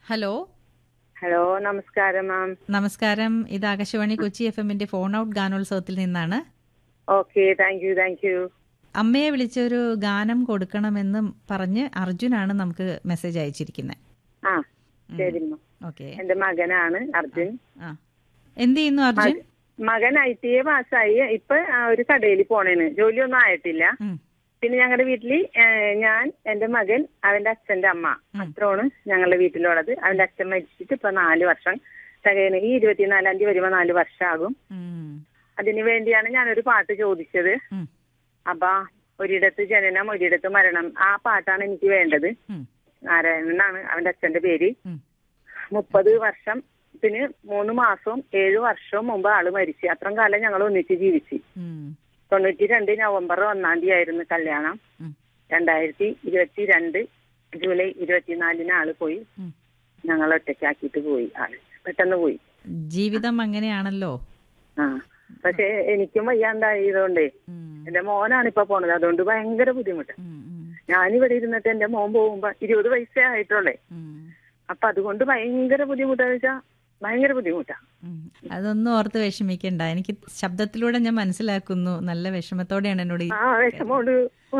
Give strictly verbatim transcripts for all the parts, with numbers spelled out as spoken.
Hello hello, നമസ്കാരം മാം. നമസ്കാരം. ഇത് ആകാശവാണി കൊച്ചി എഫ് എമ്മിന്റെ ഫോൺ ഔട്ട് ഗാനോത്സവത്തിൽ നിന്നാണ്. Okay, thank you thank you. അമ്മയെ വിളിച്ചൊരു ഗാനം കൊടുക്കണമെന്ന് പറഞ്ഞ് അർജുനാണ് നമുക്ക് മെസ്സേജ് അയച്ചിരിക്കുന്നത്. ആ ശരി മാം. ഓക്കെ. എന്റെ മകനാണ് അർജുൻ. ആ എന്ത് ചെയ്യുന്നു അർജുൻ? മകൻ ഐ ടി എ പാസ്സായി. ഇപ്പൊ ആ, ഒരു കടയിൽ പോണേന്, ജോലിയൊന്നും ആയിട്ടില്ല. ഉം. പിന്നെ ഞങ്ങളുടെ വീട്ടില് ഏഹ്, ഞാൻ, എന്റെ മകൻ, അവന്റെ അച്ഛന്റെ അമ്മ, അത്രയാണ് ഞങ്ങളുടെ വീട്ടിലുള്ളത്. അവന്റെ അച്ഛൻ മരിച്ചിട്ട് ഇപ്പൊ നാല് വർഷം തികയണ. ഈ ഇരുപത്തിനാലാം തീയതി വരുമ്പോ നാല് വർഷമാകും. ഉം. അതിനു വേണ്ടിയാണ് ഞാനൊരു പാട്ട് ചോദിച്ചത്. ഉം. അപ്പൊ ഒരിടത്ത് ജനനം ഒരിടത്ത് മരണം, ആ പാട്ടാണ് എനിക്ക് വേണ്ടത്. ഉം. നാരായണനാണ് അവന്റെ അച്ഛന്റെ പേര്. ഉം. മുപ്പത് വർഷം പിന്നെ മൂന്ന് മാസവും ഏഴു വർഷവും മുമ്പ് ആള് മരിച്ചു. അത്രയും കാലം ഞങ്ങൾ ഒന്നിച്ച് ജീവിച്ചു. ഉം. തൊണ്ണൂറ്റി രണ്ട് നവംബർ ഒന്നാം തീയതി ആയിരുന്നു കല്യാണം. ഉം. രണ്ടായിരത്തി ഇരുപത്തി രണ്ട് ജൂലൈ ഇരുപത്തിനാലിന് ആള് പോയി. ഉം. ഞങ്ങൾ ഒറ്റയ്ക്കാക്കിയിട്ട് പോയി. ആള് പെട്ടെന്ന് പോയി. ജീവിതം അങ്ങനെയാണല്ലോ. ആ പക്ഷെ എനിക്കും വയ്യാണ്ടായതുകൊണ്ടേ ഉം. എന്റെ മോനാണ് ഇപ്പൊ പോണത്. അതുകൊണ്ട് ഭയങ്കര ബുദ്ധിമുട്ട്. ഉം. ഉം. ഞാനിവിടെ ഇരുന്നിട്ട് എന്റെ മോൻ പോകുമ്പോ ഇരുപത് വയസ്സേ ആയിട്ടുള്ളേ. ഉം. അപ്പൊ അതുകൊണ്ട് ഭയങ്കര ബുദ്ധിമുട്ടാന്ന് വെച്ചാ ഭയങ്കര ബുദ്ധിമുട്ടാ. ഉം. അതൊന്നും ഓർത്ത് വിഷമിക്കണ്ട. എനിക്ക് ശബ്ദത്തിലൂടെ ഞാൻ മനസ്സിലാക്കുന്നു. നല്ല വിഷമത്തോടെയാണ് എന്നോട് ഈ- ആ വിഷമോട്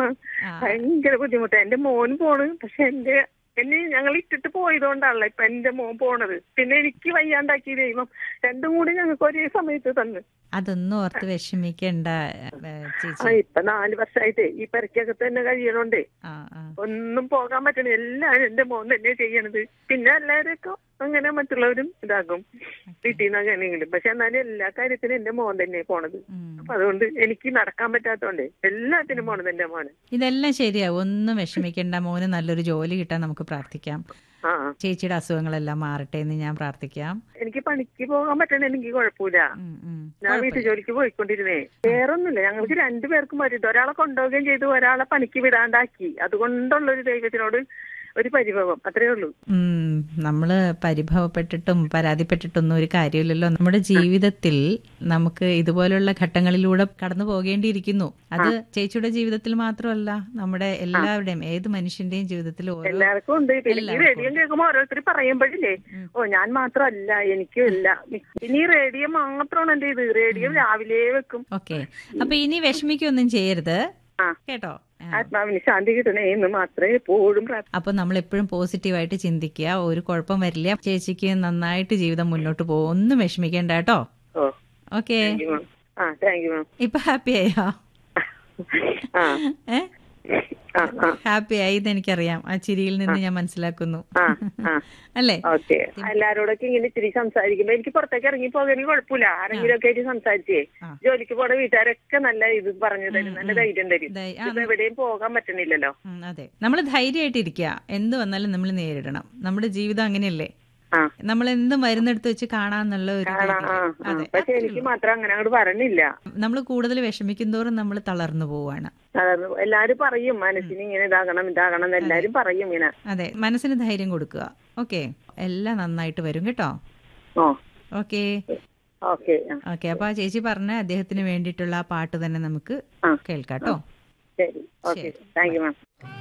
ആ. ഭയങ്കര ബുദ്ധിമുട്ടാ. എന്റെ മോൻ പോണ്. പക്ഷെ എന്റെ എന്നെ ഞങ്ങൾ ഇട്ടിട്ട് പോയതുകൊണ്ടാണല്ലോ ഇപ്പൊ എന്റെ മോൻ പോണത്. പിന്നെ എനിക്ക് വയ്യാണ്ടാക്കി ദൈവം രണ്ടും കൂടി ഞങ്ങൾക്ക് ഒരേ സമയത്ത് തന്നു. അതൊന്നും ഓർത്ത് വിഷമിക്കണ്ട ഏ, ആ ചേച്ചി. ഇപ്പൊ നാല് വർഷമായിട്ട് ഈ പെരക്കകത്ത് തന്നെ കഴിയണോണ്ടേ ആ ആ ഒന്നും പോകാൻ പറ്റണ. എല്ലാം എന്റെ മോൻ തന്നെ ചെയ്യണത്. പിന്നെ എല്ലാവരൊക്കെ അങ്ങനെ മറ്റുള്ളവരും ഇതാക്കും വീട്ടിൽ നിന്നൊക്കെ ആണെങ്കിലും. പക്ഷെ എന്നാലും എല്ലാ കാര്യത്തിനും എന്റെ മോൻ തന്നെ പോണത്. ഉം. അപ്പൊ അതുകൊണ്ട് എനിക്ക് നടക്കാൻ പറ്റാത്തോണ്ടേ എല്ലാത്തിനും പോണത് എന്റെ മോന്. ഇതെല്ലാം ശരിയാവും. ഒന്നും വിഷമിക്കണ്ട. മോന് നല്ലൊരു ജോലി കിട്ടാൻ നമുക്ക് പ്രാർത്ഥിക്കാം. ആ ചേച്ചിയുടെ അസുഖങ്ങളെല്ലാം മാറട്ടെ എന്ന് ഞാൻ പ്രാർത്ഥിക്കാം. എനിക്ക് പണിക്ക് പോകാൻ പറ്റണ എനിക്ക് കുഴപ്പമില്ല. ഉം, ഉം. ഞാൻ വീട്ടു ജോലിക്ക് പോയിക്കൊണ്ടിരുന്നേ. വേറൊന്നുമില്ല, ഞങ്ങൾക്ക് രണ്ടുപേർക്കും വരുത്. ഒരാളെ കൊണ്ടുപോവുകയും ചെയ്തു, ഒരാളെ പണിക്ക് വിടാണ്ടാക്കി. അതുകൊണ്ടുള്ളൊരു ദൈവത്തിനോട് ഒരു പരിഭവം, അത്രേ ഉള്ളൂ. ഉം, നമ്മള് പരിഭവപ്പെട്ടിട്ടും പരാതിപ്പെട്ടിട്ടൊന്നും ഒരു കാര്യമില്ലല്ലോ. നമ്മുടെ ജീവിതത്തിൽ നമുക്ക് ഇതുപോലുള്ള ഘട്ടങ്ങളിലൂടെ കടന്നു പോകേണ്ടിയിരിക്കുന്നു. അത് ചേച്ചിയുടെ ജീവിതത്തിൽ മാത്രമല്ല, നമ്മുടെ എല്ലാവരുടെയും ഏത് മനുഷ്യന്റെയും ജീവിതത്തിൽ ഓരോ എല്ലാവർക്കും ഉണ്ട്. പിന്നെ ഈ റേഡിയോ കേൾക്കുമ്പോ ഓരോരുത്തർ പറയുമ്പോഴില്ലേ, ഓ ഞാൻ മാത്രമല്ല, എനിക്കും ഇല്ല. ഇനി റേഡിയോ മാത്രമാണ് എന്റെ ഇത്. റേഡിയോ രാവിലെ വെക്കും. ഓക്കെ. അപ്പൊ ഇനി വിഷമിക്കൊന്നും ചെയ്യരുത് ആ കേട്ടോ. ആത്മാവിന് ശാന്തി കിട്ടണേ എന്ന് മാത്രമേ എപ്പോഴും പ്രാർത്ഥിക്കൂ. അപ്പൊ നമ്മൾ എപ്പോഴും പോസിറ്റീവായിട്ട് ചിന്തിക്കുക. ഒരു കുഴപ്പം വരില്ല. ചേച്ചിക്ക് നന്നായിട്ട് ജീവിതം മുന്നോട്ട് പോകും. ഒന്നും വിഷമിക്കണ്ട കേട്ടോ. ഓ ഓക്കെ. Thank you ma'am. ആ താങ്ക് യു മാം. ഇപ്പൊ ഹാപ്പി ആയോ? ആ ഏ ആ ആ ഹാപ്പി ആയി എന്ന് എനിക്കറിയാം. ആ ചിരിയിൽ നിന്ന് ഞാൻ മനസ്സിലാക്കുന്നു. ആ ആ അല്ലേ? ഓക്കെ. എല്ലാരോടൊക്കെ ഇങ്ങനെ ഇത്തിരി സംസാരിക്കുമ്പോ എനിക്ക് പുറത്തേക്ക് ഇറങ്ങി പോകാൻ കുഴപ്പമില്ല. ആരെങ്കിലും ഒക്കെ ആയിട്ട് സംസാരിച്ചേ ആ. ജോലിക്ക് പോണ വീട്ടുകാരൊക്കെ നല്ല ഇത് പറഞ്ഞു തരും, നല്ല ധൈര്യം തരും. ദൈ- ആ, ഇപ്പൊ എവിടെയും പോകാൻ പറ്റണില്ലല്ലോ. ഉം, അതെ. നമ്മൾ ധൈര്യമായിട്ടിരിക്കുക. എന്ത് വന്നാലും നമ്മൾ നേരിടണം. നമ്മുടെ ജീവിതം അങ്ങനെയല്ലേ. ആ നമ്മൾ എന്തും വരുന്നെടുത്ത് വെച്ച് കാണാന്നുള്ള ഒരു കാണാ ആ രീതിയില്. ആ. അതെ. പക്ഷെ എനിക്ക് മാത്രം അങ്ങനെ അങ്ങോട്ട് പറഞ്ഞില്ല. നമ്മൾ കൂടുതൽ വിഷമിക്കുന്തോറും നമ്മൾ തളർന്നു പോവാണ്. അതായത് എല്ലാരും പറയും മനസ്സിന് ഇങ്ങനെ ഇതാകണം ഇതാകണം എന്ന് എല്ലാരും പറയും ഇങ്ങനെ. അതെ. മനസ്സിന് ധൈര്യം കൊടുക്കുക. ഓക്കെ. എല്ലാം നന്നായിട്ട് വരും കേട്ടോ. ഓ ഓക്കെ. ഓക്കെ. ഓക്കെ. അപ്പൊ ആ ചേച്ചി പറഞ്ഞ അദ്ദേഹത്തിന് വേണ്ടിയിട്ടുള്ള ആ പാട്ട് തന്നെ നമുക്ക് ആ. കേൾക്കാം കേട്ടോ. ശരി. ഓക്കെ. Thank you ma'am.